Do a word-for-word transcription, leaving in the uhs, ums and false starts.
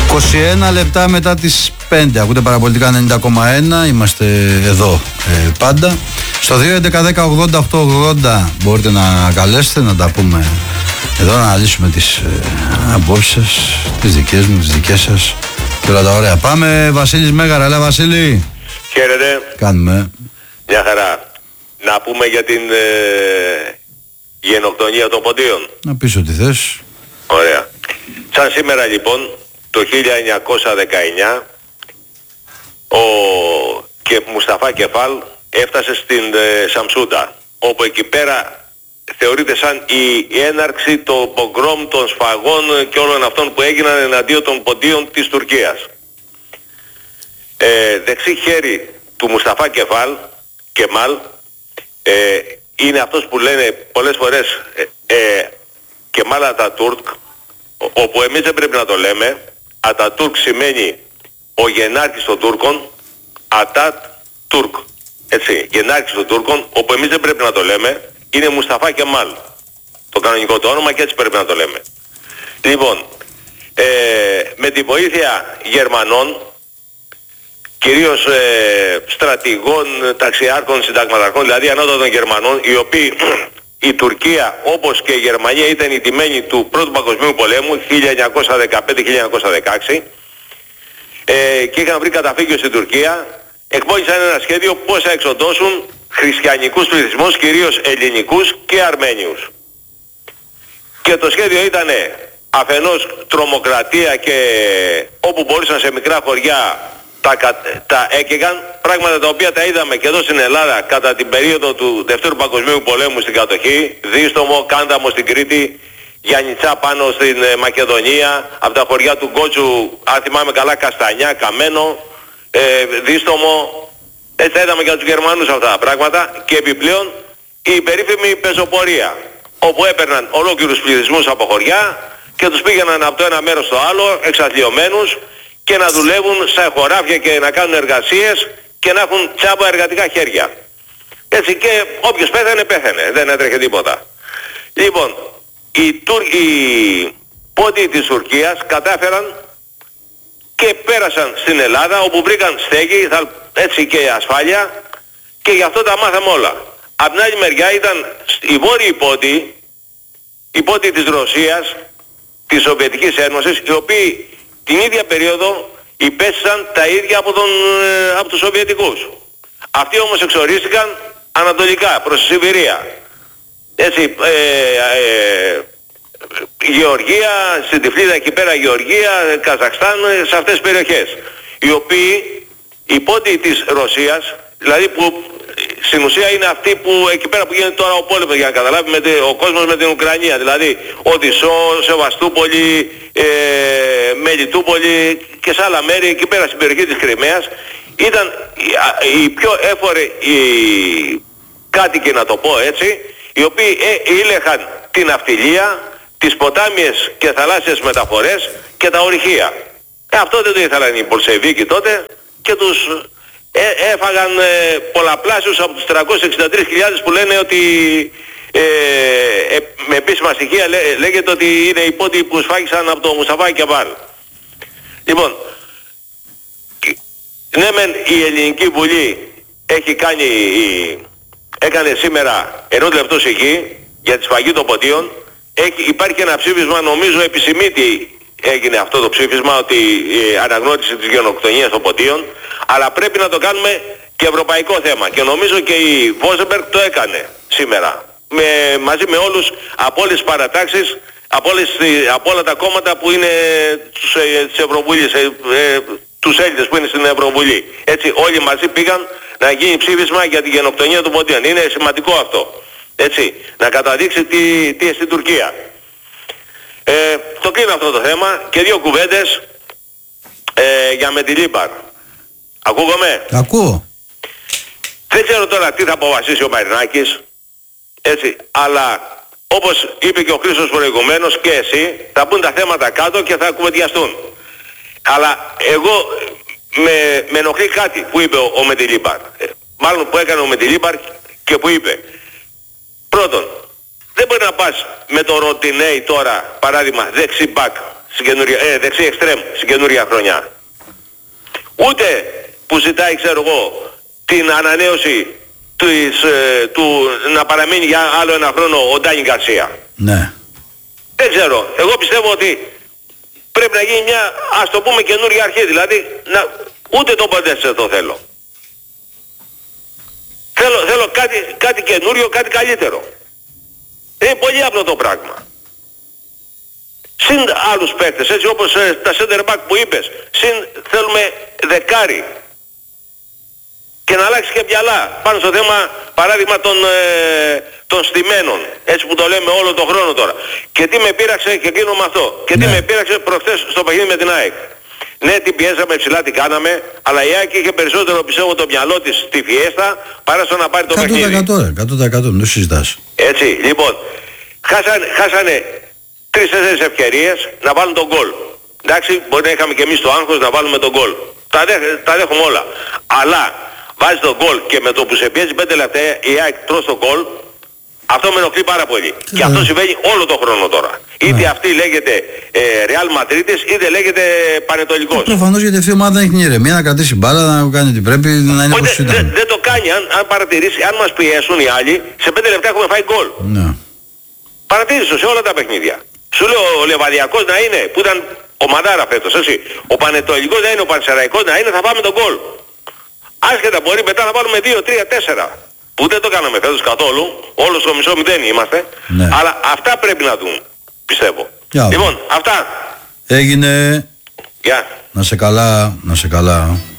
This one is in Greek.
είκοσι ένα λεπτά μετά τις πέντε. Ακούτε Παραπολιτικά ενενήντα κόμμα ένα. Είμαστε εδώ ε, πάντα. Στο δύο έντεκα δέκα ογδόντα οκτώ ογδόντα μπορείτε να καλέσετε, να τα πούμε εδώ, να αναλύσουμε τις ε, απόψεις σας, τις δικές μου, τις δικές σας και όλα τα ωραία. Πάμε, Βασίλης Μέγαρα. Έλα, Βασίλη. Χαίρετε. Κάνουμε. Μια χαρά. Να πούμε για την ε, γενοκτονία των ποντίων. Να πεις ό,τι θες. Ωραία. Σαν σήμερα λοιπόν, το χίλια εννιακόσια δεκαεννιά, ο και Μουσταφά Κεφάλ έφτασε στην ε, Σαμσούντα, όπου εκεί πέρα θεωρείται σαν η έναρξη των πογκρόμ, των σφαγών και όλων αυτών που έγιναν εναντίον των ποντίων της Τουρκίας. Ε, δεξί χέρι του Μουσταφά Κεφάλ, Κεμάλ, ε, είναι αυτός που λένε πολλές φορές ε, ε, Κεμάλ Ατατούρκ, όπου εμείς δεν πρέπει να το λέμε. Ατατούρκ σημαίνει ο γενάρχης των Τούρκων, Ατάτ Τούρκ, έτσι, γενάρχης των Τούρκων, όπου εμείς δεν πρέπει να το λέμε, είναι Μουσταφά Κεμάλ, το κανονικό του όνομα, και έτσι πρέπει να το λέμε. Λοιπόν, ε, με τη βοήθεια Γερμανών, κυρίως ε, στρατηγών, ταξιάρχων, συνταγματαρχών, δηλαδή ανώτατων Γερμανών, οι οποίοι η Τουρκία όπως και η Γερμανία ήταν η τιμένη του Πρώτου Παγκοσμίου Πολέμου χίλια εννιακόσια δεκαπέντε χίλια εννιακόσια δεκαέξι, ε, και είχαν βρει καταφύγιο στην Τουρκία, εκπώνησαν ένα σχέδιο πώς θα εξοντώσουν χριστιανικούς πληθυσμούς, κυρίως ελληνικούς και Αρμένιους. Και το σχέδιο ήταν αφενός τρομοκρατία, και όπου μπορούσαν σε μικρά χωριά τα, τα έκαιγαν, πράγματα τα οποία τα είδαμε και εδώ στην Ελλάδα κατά την περίοδο του Δευτέρου Παγκοσμίου Πολέμου στην κατοχή, Δίστομο, Κάνταμο στην Κρήτη, Γιαννιτσά πάνω στην Μακεδονία, από τα χωριά του Γκότσου, αν θυμάμαι καλά, Καστανιά, Καμένο, ε, Δίστομο. Έτσι τα είδαμε για τους Γερμανούς αυτά τα πράγματα, και επιπλέον η περίφημη πεζοπορία, όπου έπαιρναν ολόκληρους πληθυσμούς από χωριά και τους πήγαιναν από το ένα μέρος στο άλλο εξαθλιωμένους και να δουλεύουν σε χωράφια και να κάνουν εργασίες και να έχουν τσάμπα εργατικά χέρια. Έτσι, και όποιος πέθανε, πέθανε, δεν έτρεχε τίποτα. Λοιπόν, οι, Τουρ... οι πόντιοι της Τουρκίας κατάφεραν και πέρασαν στην Ελλάδα, όπου βρήκαν στέγη, έτσι, και ασφάλεια, και γι' αυτό τα μάθαμε όλα. Απ' την άλλη μεριά ήταν οι βόρειοι πόντιοι, οι πόντιοι της Ρωσίας, της Σοβιετικής Ένωσης, οι οποίοι την ίδια περίοδο υπέστησαν τα ίδια από, τον, από τους Σοβιετικούς. Αυτοί όμως εξορίστηκαν ανατολικά, προς τη Σιβηρία. Έτσι, ε, ε, Γεωργία, στην Τυφλίδα εκεί πέρα, Γεωργία, Καζακστάν, σε αυτές τις περιοχές. Οι οποίοι, οι πόντιοι της Ρωσίας, δηλαδή που στην ουσία είναι αυτοί που εκεί πέρα που γίνεται τώρα ο πόλεμος, για να καταλάβει, με, ο κόσμος με την Ουκρανία, δηλαδή Οδυσσό, Σεβαστούπολη, ε, Μελιτούπολη και σε άλλα μέρη εκεί πέρα στην περιοχή της Κριμαίας, ήταν οι, οι πιο έφοροι οι κάτοικοι, να το πω έτσι, οι οποίοι ε, ήλεχαν την ναυτιλία, τις ποτάμιες και θαλάσσιες μεταφορές και τα ορυχεία. Ε, αυτό δεν το ήθελαν οι Μπολσεβίκοι τότε και τους ε, έφαγαν ε, πολλαπλάσιους από τους τριακόσιες εξήντα τρεις χιλιάδες που λένε ότι ε, ε, με επίσημα στοιχεία λέ, λέγεται ότι είναι οι πόντιοι που σφάγισαν από το Μουσταφά Κεμάλ. Λοιπόν, ναι μεν η Ελληνική Βουλή έχει κάνει, έκανε σήμερα ενός λεπτού σιγή για τη σφαγή των ποντίων. Έχει, υπάρχει ένα ψήφισμα, νομίζω επισημήτη έγινε αυτό το ψήφισμα, ότι η αναγνώριση της γενοκτονίας των ποντίων, αλλά πρέπει να το κάνουμε και ευρωπαϊκό θέμα, και νομίζω και η Βόζεμπεργκ το έκανε σήμερα με, μαζί με όλους από όλες τις παρατάξεις, από, όλες, από όλα τα κόμματα που είναι τους, της Ευρωβουλής, ε, ε, τους Έλληνες που είναι στην Ευρωβουλή. Έτσι όλοι μαζί πήγαν να γίνει ψήφισμα για τη γενοκτονία των ποντίων. Είναι σημαντικό αυτό. Έτσι, να καταδείξει τι, τι στην Τουρκία. Ε, το κλείνω αυτό το θέμα και δύο κουβέντες ε, για Μεντιλίμπαρ. Ακούγομαι? Ακούω. Δεν ξέρω τώρα τι θα αποφασίσει ο Μαρινάκης, έτσι, αλλά όπως είπε και ο Χρήστος προηγουμένως και εσύ, θα μπουν τα θέματα κάτω και θα κουβεντιαστούν. Αλλά εγώ με, με ενοχλεί κάτι που είπε ο, ο Μεντιλίμπαρ, ε, μάλλον που έκανε ο Μεντιλίμπαρ και που είπε. Πρώτον, δεν μπορεί να πας με το Ροτινέι τώρα, παράδειγμα, δεξί μπακ, στην καινούρια, ε, δεξί εξτρέμ στην καινούρια χρονιά. Ούτε που ζητάει, ξέρω εγώ, την ανανέωση της, ε, του να παραμείνει για άλλο ένα χρόνο ο Ντάνι Γκαρσία. Ναι. Δεν ξέρω. Εγώ πιστεύω ότι πρέπει να γίνει μια, ας το πούμε, καινούρια αρχή. Δηλαδή, να, ούτε τον Ποντένσε το θέλω. Θέλω, θέλω κάτι, κάτι καινούριο, κάτι καλύτερο. Είναι πολύ απλό το πράγμα. Συν άλλους παίκτες, έτσι όπως ε, τα center back που είπες. Συν θέλουμε δεκάρι. Και να αλλάξει και μυαλά. Πάνω στο θέμα, παράδειγμα των, ε, των στημένων. Έτσι που το λέμε όλο τον χρόνο τώρα. Και τι με πείραξε, και κλείνω με αυτό. Και τι ναι. με πείραξε προχθές στο παιχνίδι με την ΑΕΚ. Ναι, την πιέζαμε ψηλά, τι κάναμε, αλλά η ΑΕΚ είχε περισσότερο, πιστεύω, το μυαλό της στη φιέστα παρά στο να πάρει το παιχνίδι. εκατό τοις εκατό, εκατό τοις εκατό, μην το συζητάς. Έτσι, λοιπόν, χάσανε, χάσανε τρεις-τέσσερις ευκαιρίες να βάλουν τον γκολ. Εντάξει, μπορεί να είχαμε και εμείς το άγχος να βάλουμε τον γκολ. Τα, δέχ, τα δέχομαι όλα. Αλλά βάζει τον γκολ και με το που σε πιέζει πέντε λεπτά η ΑΕΚ τρως τον γκολ, αυτό με ενοχλεί πάρα πολύ. Yeah. Και αυτό συμβαίνει όλο τον χρόνο τώρα. Yeah. Είτε αυτή λέγεται ε, Real Madrid είτε λέγεται Πανετολικός. Προφανώς γιατί αυτή η ομάδα δεν έχει την ηρεμία να κρατήσει μπάλα, να κάνει τι πρέπει, να είναι όπως ήταν. Δεν δε το κάνει, αν, αν παρατηρήσει, αν μας πιέσουν οι άλλοι, σε πέντε λεπτά έχουμε φάει γκολ. Yeah. Παρατήρησε σε όλα τα παιχνίδια. Σου λέω ο Λεβαδιακός να είναι, που ήταν ο Μαδάρα φέτος, έτσι. Ο Πανετολικός να είναι, ο Πανσεραϊκός να είναι, θα πάμε τον γκολ. Άσχετα μπορεί μετά να βάλουμε δύο, τρία, τέσσερα. Που δεν το κάναμε φέτος καθόλου. Όλο στο μισό μηδέν είμαστε. Ναι. Αλλά αυτά πρέπει να δουν, πιστεύω. Yeah. Λοιπόν, αυτά. Έγινε. Γεια. Να σε καλά, να σε καλά.